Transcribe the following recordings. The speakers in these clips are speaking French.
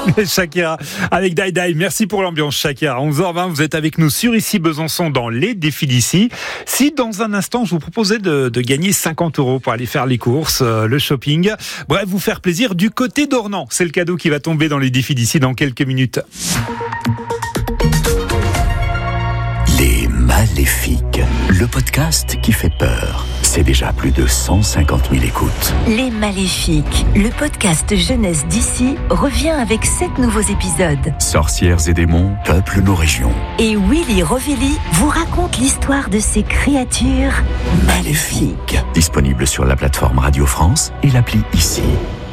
Shakira avec Die Die. Merci pour l'ambiance, Shakira. 11h20, vous êtes avec nous sur Ici Besançon dans les défis d'ici. Si dans un instant, je vous proposais de gagner 50 € pour aller faire les courses, le shopping, bref, vous faire plaisir du côté d'Ornans. C'est le cadeau qui va tomber dans les défis d'ici dans quelques minutes. Les Maléfiques, le podcast qui fait peur. C'est déjà plus de 150 000 écoutes. Les Maléfiques, le podcast jeunesse d'ici, revient avec 7 nouveaux épisodes. Sorcières et démons peuplent nos régions. Et Willy Rovelli vous raconte l'histoire de ces créatures maléfiques. Disponible sur la plateforme Radio France et l'appli Ici.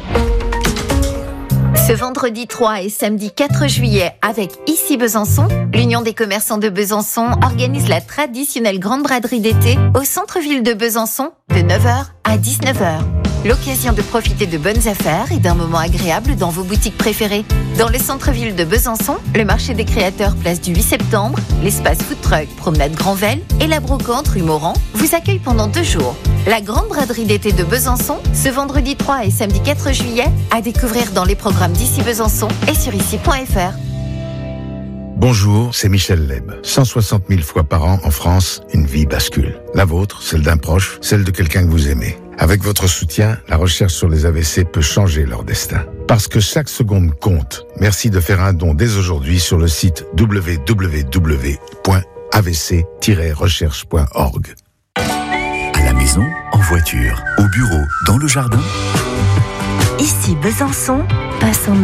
Ce vendredi 3 et samedi 4 juillet, avec Ici Besançon, l'Union des commerçants de Besançon organise la traditionnelle grande braderie d'été au centre-ville de Besançon de 9h à 19h. L'occasion de profiter de bonnes affaires et d'un moment agréable dans vos boutiques préférées. Dans le centre-ville de Besançon, le marché des créateurs place du 8 septembre, l'espace food truck promenade Grandvel et la brocante rue Morand vous accueillent pendant 2 jours. La grande braderie d'été de Besançon, ce vendredi 3 et samedi 4 juillet, à découvrir dans les programmes d'Ici Besançon et sur ici.fr. Bonjour, c'est Michel Leb. 160 000 fois par an en France, une vie bascule. La vôtre, celle d'un proche, celle de quelqu'un que vous aimez. Avec votre soutien, la recherche sur les AVC peut changer leur destin. Parce que chaque seconde compte, merci de faire un don dès aujourd'hui sur le site www.avc-recherche.org. À la maison, en voiture, au bureau, dans le jardin. Ici Besançon, passons